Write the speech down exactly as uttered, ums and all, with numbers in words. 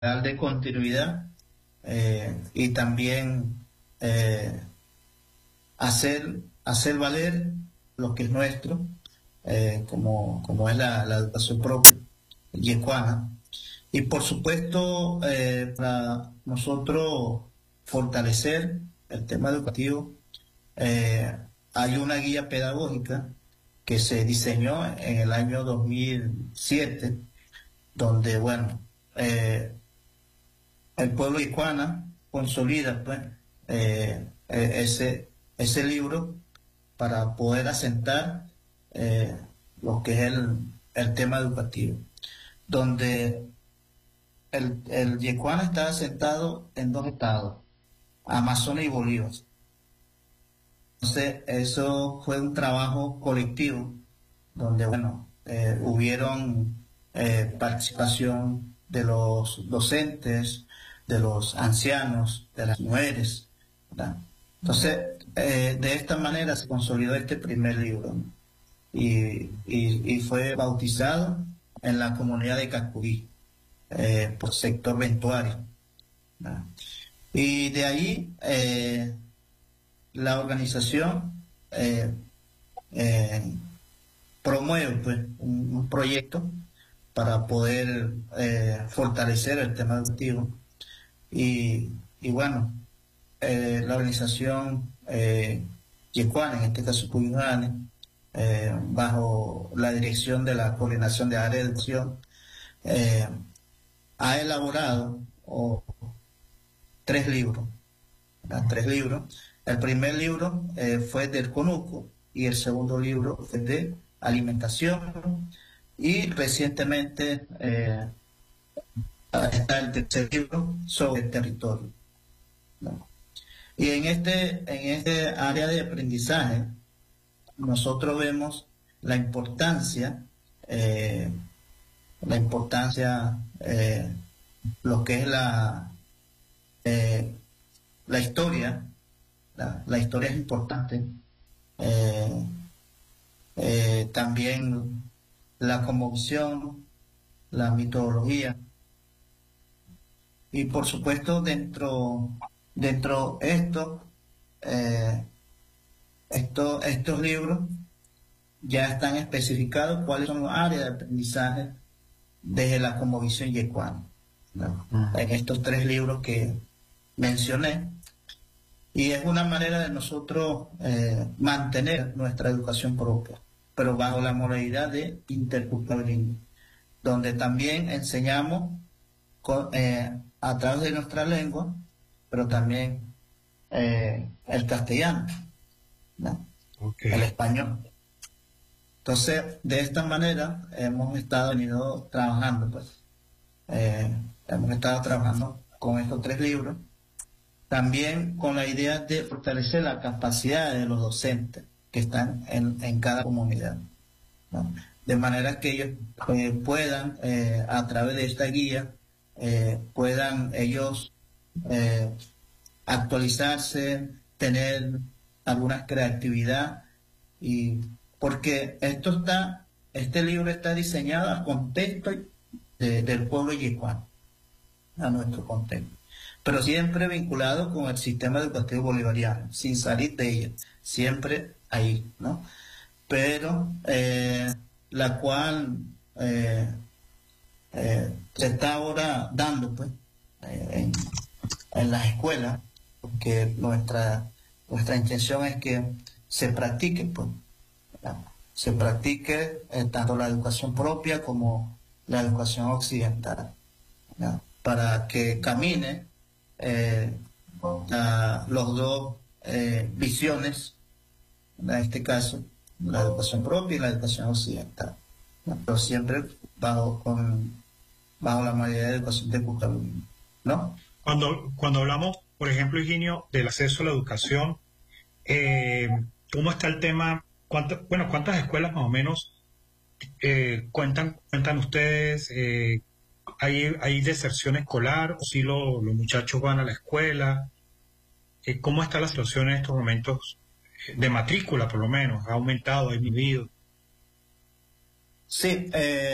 de continuidad eh, y también eh, hacer, hacer valer lo que es nuestro, eh, como, como es la, la educación propia, yecuana. Y por supuesto, eh, para nosotros fortalecer el tema educativo, eh, hay una guía pedagógica que se diseñó en el año dos mil siete, donde, bueno, eh, el pueblo yecuana consolida pues eh, eh, ese, ese libro para poder asentar eh, lo que es el, el tema educativo, donde el, el yecuana está asentado en dos estados, Amazonas y Bolívar. Entonces, eso fue un trabajo colectivo, donde, bueno, eh, hubieron eh, participación de los docentes, de los ancianos, de las mujeres, ¿verdad? Entonces, eh, de esta manera se consolidó este primer libro, ¿no? y, y, y fue bautizado en la comunidad de Cacurí, eh, por sector ventuario, ¿verdad? Y de ahí eh, la organización eh, eh, promueve pues, un, un proyecto para poder eh, fortalecer el tema educativo. Y, y bueno, eh, la organización eh, yecuana, en este caso Puyuhane, eh, bajo la dirección de la Coordinación de Área de Educación, eh, ha elaborado oh, tres libros, ¿verdad? Tres libros. El primer libro eh, fue del CONUCO y el segundo libro fue de alimentación, y recientemente eh, está el tercer libro sobre el territorio, ¿no? Y en este, en este área de aprendizaje nosotros vemos la importancia, eh, la importancia, eh, lo que es la, eh, la historia, la, la historia es importante, eh, eh, también la cosmovisión, la mitología, y por supuesto dentro dentro esto eh, esto, estos libros ya están especificados cuáles son las áreas de aprendizaje desde la cosmovisión yecuana, ¿no? Uh-huh. En estos tres libros que mencioné, y es una manera de nosotros eh, mantener nuestra educación propia, pero bajo la modalidad de interculturalismo, donde también enseñamos con, eh, a través de nuestra lengua, pero también eh, el castellano, ¿no? Okay. El español. Entonces, de esta manera hemos estado venido trabajando, pues, eh, hemos estado trabajando con estos tres libros, también con la idea de fortalecer la capacidad de los docentes que están en, en cada comunidad, ¿no? De manera que ellos eh, puedan, eh, a través de esta guía, eh, puedan ellos eh, actualizarse, tener alguna creatividad, y porque esto está, este libro está diseñado al contexto de, del pueblo yecuano, a nuestro contexto, pero siempre vinculado con el sistema educativo bolivariano, sin salir de ella, siempre ahí, ¿no? Pero eh, la cual eh, eh, se está ahora dando, pues, eh, en, en las escuelas, porque nuestra nuestra intención es que se practique, pues, ¿verdad? Se practique eh, tanto la educación propia como la educación occidental, ¿verdad? Para que camine eh, a los dos eh, visiones, en este caso la educación propia y la educación occidental, ¿no? Pero siempre bajo con bajo la modalidad de educación de culturalismo, ¿no? Cuando, cuando hablamos, por ejemplo, Higinio, del acceso a la educación, eh, ¿cómo está el tema? ¿Cuántas, bueno, cuántas escuelas más o menos eh, cuentan, cuentan ustedes? Eh, ¿hay, ¿Hay deserción escolar o si lo, los muchachos van a la escuela? Eh, ¿Cómo está la situación en estos momentos de matrícula, por lo menos? ¿Ha aumentado, ha disminuido? Sí, eh,